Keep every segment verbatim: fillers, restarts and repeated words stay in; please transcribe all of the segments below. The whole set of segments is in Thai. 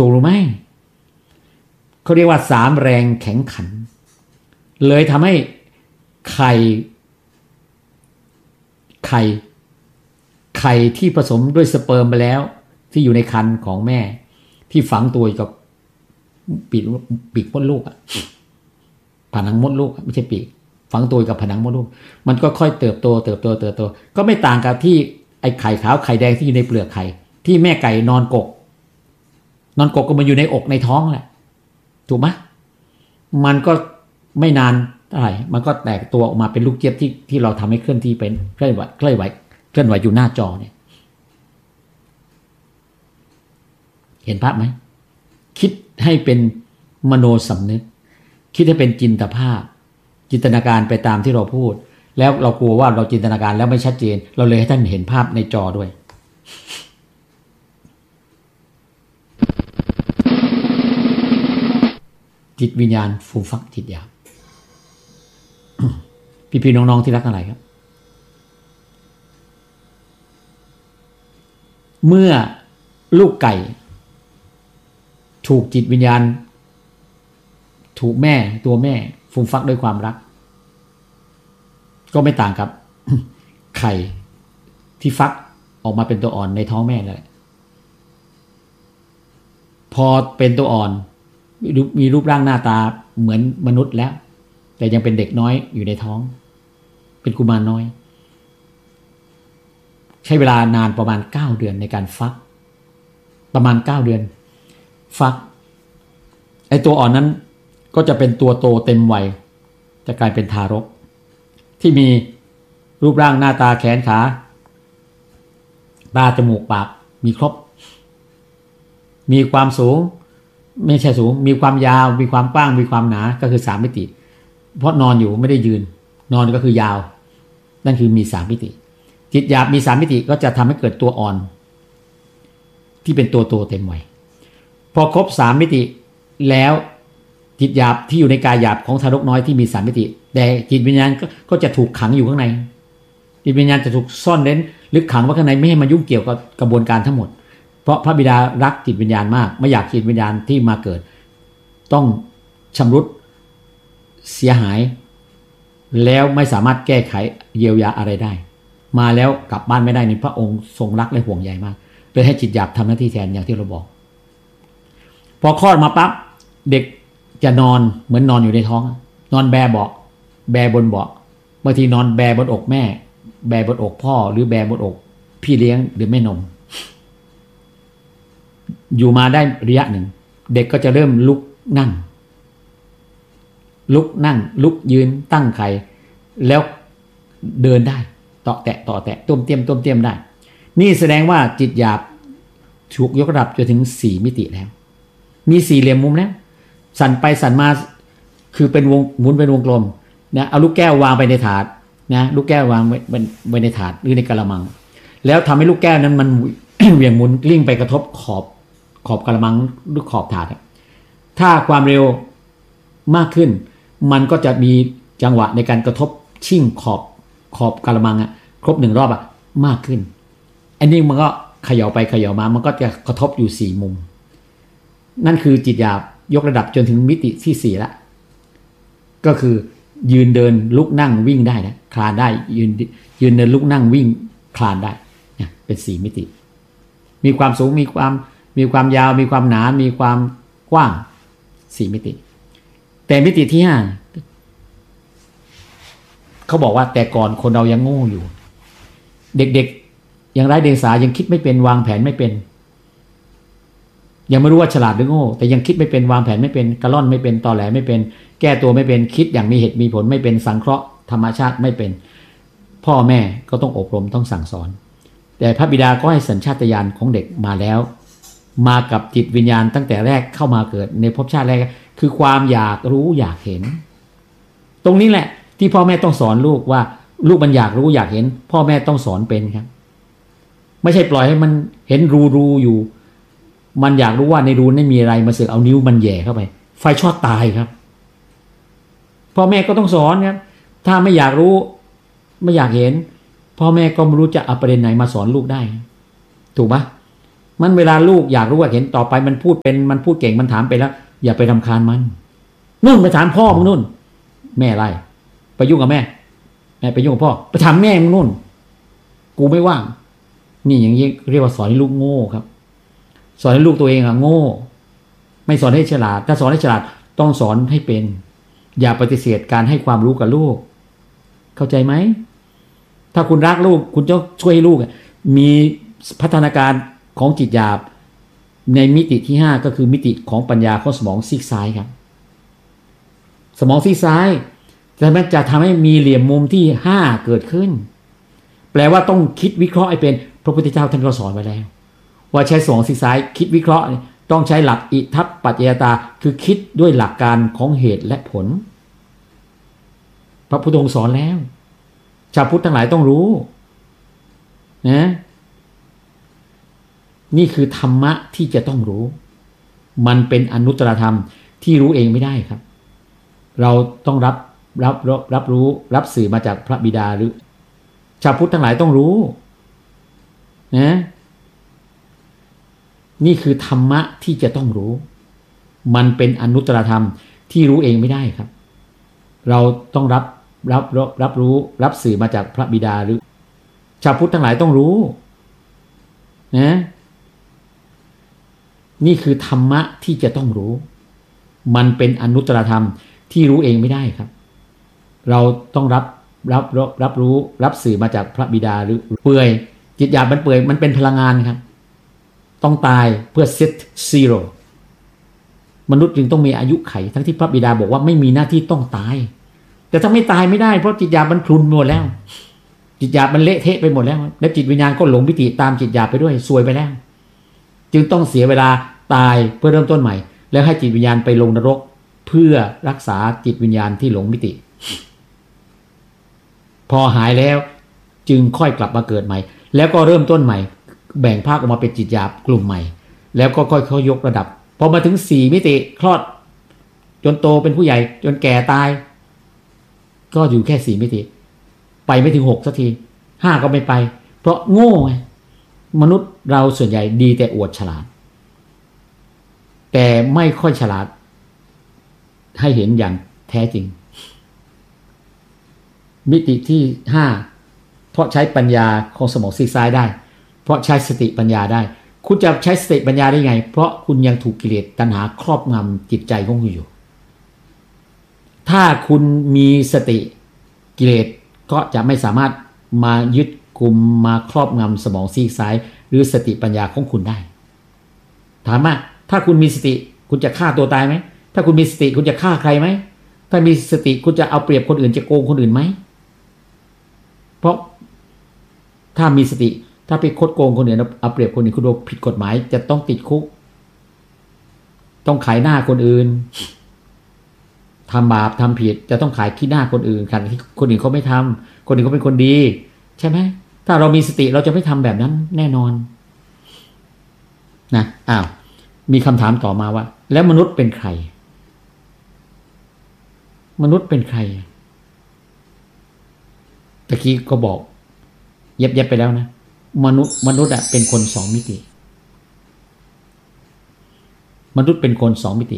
ถูกหรือไม่เขาเรียกว่าสามแรงแข็งขันเลยทำให้ไข่ไข่ไข่ที่ผสมด้วยสเปิร์มไปแล้วที่อยู่ในครรภ์ของแม่ที่ฝังตัวอยู่กับปีกปีกมดลูกอะผนังมดลูกไม่ใช่ปีกฝังตัวอยู่กับผนังมดลูกมันก็ค่อยเติบโตเติบโตเติบโตก็ไม่ต่างกับที่ไอ้ไข่ขาวไข่แดงที่อยู่ในเปลือกไข่ที่แม่ไก่นอนกกนอนกกก็มันอยู่ในอกในท้องแหละถูกไหมมันก็ไม่นานเท่าไหร่มันก็แตกตัวออกมาเป็นลูกเจี๊ยบที่ที่เราทำให้เคลื่อนที่เป็นเคลื่อนไหวเคลื่อนไหวเคลื่อนไหวอยู่หน้าจอเนี่ยเห็นภาพไหมคิดให้เป็นมโนสำนึกคิดให้เป็นจินตภาพจินตนาการไปตามที่เราพูดแล้วเรากลัวว่าเราจินตนาการแล้วไม่ชัดเจนเราเลยให้ท่านเห็นภาพในจอด้วยจิตวิญญาณฟูมฟักจิตหยาบ พี่ๆน้องๆที่รักทั้งหลายครับเมื่อลูกไก่ถูกจิตวิญญาณถูกแม่ตัวแม่ฟูมฟักด้วยความรักก็ไม่ต่างกับ ไข่ที่ฟักออกมาเป็นตัวอ่อนในท้องแม่นั่นแหละพอเป็นตัวอ่อนมีรูปร่างหน้าตาเหมือนมนุษย์แล้วแต่ยังเป็นเด็กน้อยอยู่ในท้องเป็นกุมารน้อยใช้เวลานานประมาณเก้าเดือนในการฟักประมาณเก้าเดือนฟักไอ้ตัวอ่อนนั้นก็จะเป็นตัวโตเต็มวัยจะกลายเป็นทารกที่มีรูปร่างหน้าตาแขนขาตาจมูกปากมีครบมีความสูงไม่ใช่สูงมีความยาวมีความกว้างมีความหนาก็คือสามมิติเพราะนอนอยู่ไม่ได้ยืนนอนก็คือยาวนั่นคือมีสามมิติจิตหยาบมีสามมิติก็จะทำให้เกิดตัวอ่อนที่เป็นตัวโตเต็มวัยพอครบสามมิติแล้วจิตหยาบที่อยู่ในกายหยาบของทารกน้อยที่มีสามมิติแต่จิตวิญญาณก็จะถูกขังอยู่ข้างในจิตวิญญาณจะถูกซ่อนเร้นลึกขังไว้ข้างในไม่ให้มายุ่งเกี่ยวกับกระบวนการทั้งหมดเพราะพระบิดารักจิตวิญญาณมากไม่อยากจิตวิญญาณที่มาเกิดต้องชำรุดเสียหายแล้วไม่สามารถแก้ไขเยียวยาอะไรได้มาแล้วกลับบ้านไม่ได้นี่พระองค์ทรงรักและห่วงใยมากเลยให้จิตหยาบทำหน้าที่แทนอย่างที่เราบอกพอคลอดมาปั๊บเด็กจะนอนเหมือนนอนอยู่ในท้องนอนแบเบาะแบบนเบาะบางทีนอนแบบนอกแม่แบบนอกพ่อหรือแบบนอกพี่เลี้ยงหรือแม่นมอยู่มาได้ระยะหนึ่งเด็กก็จะเริ่มลุกนั่งลุกนั่งลุกยืนตั้งไข่แล้วเดินได้เตาะแตะต่อแตะต้มเตี้ยมต้มเตี้ยมได้นี่แสดงว่าจิตหยาบถูกยกระดับจนถึงสี่มิติแล้วมีสี่เหลี่ยมมุมแล้วสั่นไปสั่นมาคือเป็นวงหมุนเป็นวงกลมนะเอาลูกแก้ววางไปในถาดนะลูกแก้ววางไว้ไว้ในถาดหรือในกะละมังแล้วทำให้ลูกแก้วนั้นมัน เหวี่ยงหมุนกลิ้งไปกระทบขอบขอบกะละมังหรือขอบถาดถ้าความเร็วมากขึ้นมันก็จะมีจังหวะในการกระทบชิ่งขอบขอบกะละมังอะครบหนึ่งรอบอะมากขึ้นอันนี้มันก็เขย่าไปเขย่ามามันก็จะกระทบอยู่สี่มุมนั่นคือจิตหยาบยกระดับจนถึงมิติที่สี่ละก็คือยืนเดินลุกนั่งวิ่งได้นะคลานได้ยืนยืนเดินลุกนั่งวิ่งคลานได้เนี่ยเป็นสี่มิติมีความสูงมีความมีความยาวมีความหนามีความกว้างสี่มิติแต่มิติที่ห้าเขาบอกว่าแต่ก่อนคนเรายังโง่อยู่เด็กๆยังไร้เดียงสายังคิดไม่เป็นวางแผนไม่เป็นยังไม่รู้ว่าฉลาดหรือโง่แต่ยังคิดไม่เป็นวางแผนไม่เป็นกระล่อนไม่เป็นตอแหลไม่เป็นแก้ตัวไม่เป็นคิดอย่างมีเหตุมีผลไม่เป็นสังเคราะห์ธรรมชาติไม่เป็นพ่อแม่ก็ต้องอบรมต้องสั่งสอนแต่พระบิดาก็ให้สัญชาตญาณของเด็กมาแล้วมากับจิตวิญญาณตั้งแต่แรกเข้ามาเกิดในภพชาติแรกคือความอยากรู้อยากเห็นตรงนี้แหละที่พ่อแม่ต้องสอนลูกว่าลูกมันอยากรู้อยากเห็นพ่อแม่ต้องสอนเป็นครับไม่ใช่ปล่อยให้มันเห็นรูรูอยู่มันอยากรู้ว่าในรูนั้นมีอะไรมาเสือกเอานิ้วมันแย่เข้าไปไฟช็อตตายครับพ่อแม่ก็ต้องสอนครับถ้าไม่อยากรู้ไม่อยากเห็นพ่อแม่ก็ไม่รู้จะเอาประเด็นไหนมาสอนลูกได้ถูกปะมันเวลาลูกอยากรู้ว่าเห็นต่อไปมันพูดเป็นมันพูดเก่งมันถามไปแล้วอย่าไปรำคาญมันนู่นไปถามพ่อมึงนู่นแม่ไล่ไปยุ่งกับแม่แม่ไปยุ่งกับพ่อไปถามแม่มึงนู่นกูไม่ว่างนี่อย่างนี้เรียกว่าสอนให้ลูกโง่ครับสอนให้ลูกตัวเองอะโง่ไม่สอนให้ฉลาดถ้าสอนให้ฉลาดต้องสอนให้เป็นอย่าปฏิเสธการให้ความรู้กับลูกเข้าใจไหมถ้าคุณรักลูกคุณจะช่วยให้ลูกมีพัฒนาการของจิตหยาบในมิติที่ห้าก็คือมิติของปัญญาของสมองซีกซ้ายครับสมองซีกซ้ายจะทำให้จะทำให้มีเหลี่ยมมุมที่ห้าเกิดขึ้นแปลว่าต้องคิดวิเคราะห์ให้เป็นพระพุทธเจ้าท่านก็สอนไว้แล้วว่าใช้สมองซีกซ้ายคิดวิเคราะห์ต้องใช้หลักอิทัปปัจจยตาคือคิดด้วยหลักการของเหตุและผลพระพุทธองค์สอนแล้วชาวพุทธทั้งหลายต้องรู้นะนี่คือธรรมะที่จะต้องรู้มันเป็นอนุตตรธรรมที่รู้เองไม่ได้ครับเราต้องรับรับรับรับรู้รับสื่อมาจากพระบิดาหรือชาวพุทธทั้งหลายต้องรู้นะนี่คือธรรมะที่จะต้องรู้มันเป็นอนุตตรธรรมที่รู้เองไม่ได้ครับเราต้องรับรับรับรับรู้รับสื่อมาจากพระบิดาหรือชาวพุทธทั้งหลายต้องรู้นะนี่คือธรรมะที่จะต้องรู้มันเป็นอนุตตรธรรมที่รู้เองไม่ได้ครับเราต้องรับรับรับรับรู้รับสื่อมาจากพระบิดาหรือเปื่อยจิตหยาบมันเปื่อยมันเป็นพลังงานครับต้องตายเพื่อเซตซีโร่มนุษย์จึงต้องมีอายุไขทั้งที่พระบิดาบอกว่าไม่มีหน้าที่ต้องตายแต่ถ้าไม่ตายไม่ได้เพราะจิตหยาบมันพลุนหมดแล้วจิตหยาบมันเละเทะไปหมดแล้วและจิตวิญญาณก็หลงมิติตามจิตหยาบไปด้วยซวยไปแล้วจึงต้องเสียเวลาตายเพื่อเริ่มต้นใหม่แล้วให้จิตวิญญาณไปลงนรกเพื่อรักษาจิตวิญญาณที่หลงมิติพอหายแล้วจึงค่อยกลับมาเกิดใหม่แล้วก็เริ่มต้นใหม่แบ่งภาคออกมาเป็นจิตหยาบกลุ่มใหม่แล้วก็ค่อยๆยกระดับพอมาถึงสี่มิติคลอดจนโตเป็นผู้ใหญ่จนแก่ตายก็อยู่แค่สี่มิติไปไม่ถึงหกสักทีห้าก็ไม่ไปเพราะโง่ไงมนุษย์เราส่วนใหญ่ดีแต่อวดฉลาดแต่ไม่ค่อยฉลาดให้เห็นอย่างแท้จริงมิติที่ห้าเพราะใช้ปัญญาของสมองซีกซ้ายได้เพราะใช้สติปัญญาได้คุณจะใช้สติปัญญาได้ไงเพราะคุณยังถูกกิเลสตัณหาครอบงำจิตใจของคุณอยู่ถ้าคุณมีสติกิเลสก็จะไม่สามารถมายึดกุมมาครอบงำสมองซีกซ้ายหรือสติปัญญาของคุณได้ถามว่าถ้าคุณมีสติคุณจะฆ่าตัวตายไหมถ้าคุณมีสติคุณจะฆ่าใครไหมถ้ามีสติคุณจะเอาเปรียบคนอื่นจะโกงคนอื่นไหมเพราะถ้ามีสติถ้าไปคดโกงคนอื่นเอาเปรียบคนอื่นคุณโดนผิดกฎหมายจะต้องติดคุกต้องขายหน้าคนอื่นทำบาปทำผิดจะต้องขายขี้หน้าคนอื่นกันที่คนอื่นเขาไม่ทำคนอื่นเขาเป็นคนดีใช่ไหมถ้าเรามีสติเราจะไม่ทำแบบนั้นแน่นอนนะอ้าวมีคำถามต่อมาว่าแล้วมนุษย์เป็นใครมนุษย์เป็นใครตะกี้ก็บอกเย็บๆไปแล้วนะมนุษย์มนุษย์อะเป็นคนสองมิติมนุษย์เป็นคนสองมิติ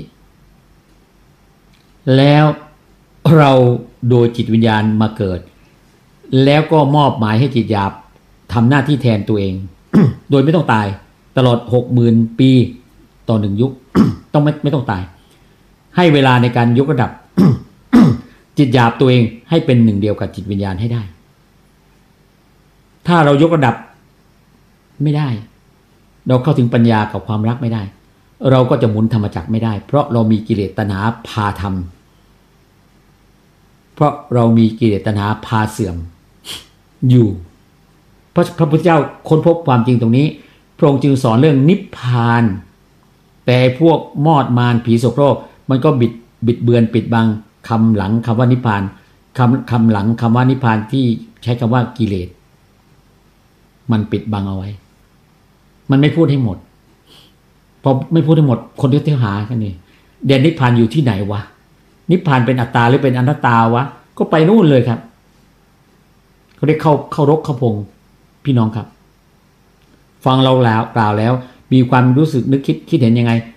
แล้วเราโดยจิตวิญญาณมาเกิดแล้วก็มอบหมายให้จิตหยาบทำหน้าที่แทนตัวเอง โดยไม่ต้องตายตลอด หกหมื่น ปีต่อหนึ่งยุค ต้องไม่ไม่ต้องตายให้เวลาในการยกระดับ จิตหยาบตัวเองให้เป็นหนึ่งเดียวกับจิตวิญญาณให้ได้ถ้าเรายกระดับไม่ได้เราเข้าถึงปัญญากับความรักไม่ได้เราก็จะหมุนธรรมจักรไม่ได้เพราะเรามีกิเลสตัณหาพาทำเพราะเรามีกิเลสตัณหาพาเสื่อมอยู่เพราะพระพุทธเจ้าค้นพบความจริงตรงนี้พระองค์จึงสอนเรื่องนิพพานแต่พวกมอดมารผีโสโครกมันก็บิดบิดเบือนปิดบังคำหลังคำว่านิพพานคำคำหลังคำว่านิพพานที่ใช้คำว่ากิเลสมันปิดบังเอาไว้มันไม่พูดให้หมดพอไม่พูดให้หมดคนที่เที่ยวหากันนี่เด่นนิพพานอยู่ที่ไหนวะนิพพานเป็นอัตตาหรือเป็นอนัตตาวะก็ไปนู่นเลยครับเขาได้เข้าเข้ารกเข้าพงพี่น้องครับฟังเราแล้วกล่าวแล้วมีความรู้สึกนึกคิดคิดเห็นยังไง